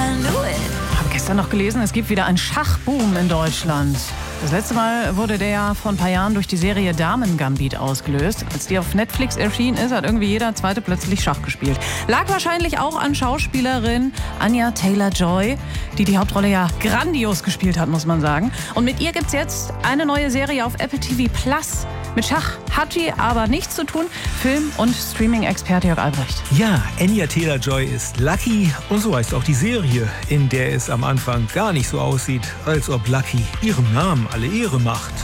Habe gestern noch gelesen, es gibt wieder einen Schachboom in Deutschland. Das letzte Mal wurde der ja vor ein paar Jahren durch die Serie Damen-Gambit ausgelöst. Als die auf Netflix erschienen ist, hat irgendwie jeder Zweite plötzlich Schach gespielt. Lag wahrscheinlich auch an Schauspielerin Anya Taylor-Joy, die die Hauptrolle ja grandios gespielt hat, muss man sagen. Und mit ihr gibt's jetzt eine neue Serie auf Apple TV Plus. Mit Schach hat die aber nichts zu tun. Film- und Streaming-Experte Jörg Albrecht. Ja, Anya Taylor-Joy ist Lucky und so heißt auch die Serie, in der es am Anfang gar nicht so aussieht, als ob Lucky ihrem Namen alle Ehre macht.